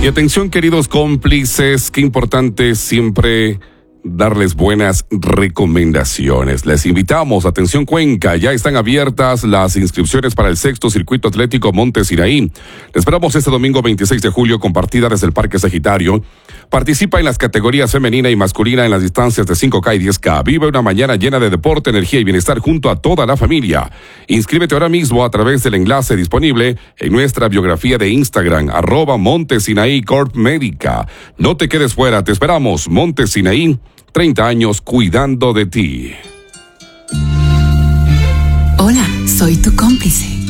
Y atención, queridos cómplices, qué importante siempre darles buenas recomendaciones. Les invitamos, atención Cuenca, ya están abiertas las inscripciones para el 6º Circuito Atlético Monte Sinaí. Les esperamos este domingo 26 de julio con partida desde el Parque Sagitario. Participa en las categorías femenina y masculina en las distancias de 5K y 10K. Vive una mañana llena de deporte, energía y bienestar junto a toda la familia. Inscríbete ahora mismo a través del enlace disponible en nuestra biografía de Instagram, @Monte Sinaí Corp Médica. No te quedes fuera, te esperamos. Monte Sinaí, 30 años cuidando de ti. Hola, soy tu cómplice.